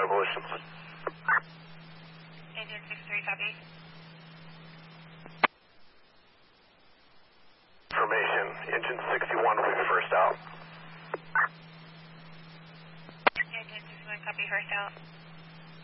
evolution. Engine 63, copy. Information, engine 61 will be first out. Engine 61, copy, first out.